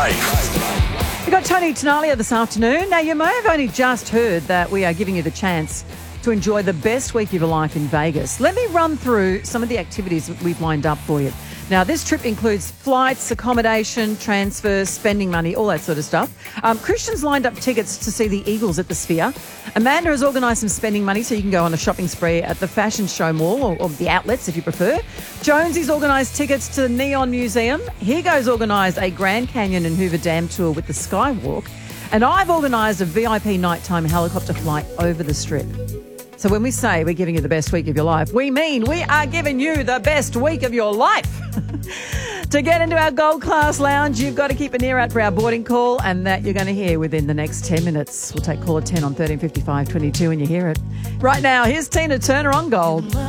Life. We got Tony Tenalia this afternoon. Now, you may have only just heard that we are giving you the chance to enjoy the best week of your life in Vegas. Let me run through some of the activities that we've lined up for you. Now, this trip includes flights, accommodation, transfers, spending money, all that sort of stuff. Christian's lined up tickets to see the Eagles at the Sphere. Amanda has organised some spending money so you can go on a shopping spree at the Fashion Show Mall or the outlets if you prefer. Jonesy's organised tickets to the Neon Museum. Higo's organised a Grand Canyon and Hoover Dam tour with the Skywalk. And I've organised a VIP nighttime helicopter flight over the Strip. So when we say we're giving you the best week of your life, we mean we are giving you the best week of your life. To get into our Gold Class Lounge, you've got to keep an ear out for our boarding call, and that you're going to hear within the next 10 minutes. We'll take caller 10 on 135522 when you hear it. Right now, here's Tina Turner on Gold.